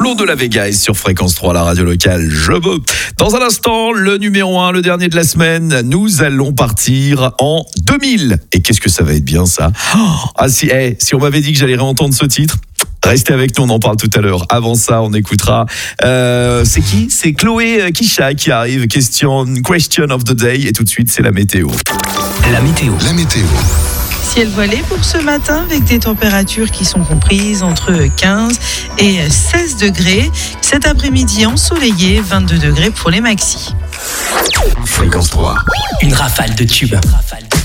Flo de la Vega est sur Fréquence 3, la radio locale. Je veux. Dans un instant, le numéro 1, le dernier de la semaine, nous allons partir en 2000. Et qu'est-ce que ça va être bien ça. Si on m'avait dit que j'allais réentendre ce titre, restez avec nous, on en parle tout à l'heure. Avant ça, on écoutera. C'est qui ? C'est Chloé Kisha qui arrive. Question of the day. Et tout de suite, c'est la météo. La météo. Ciel voilé pour ce matin avec des températures qui sont comprises entre 15 et 16 degrés. Cet après-midi ensoleillé, 22 degrés pour les maxis. Fréquence 3. Une rafale de tubes.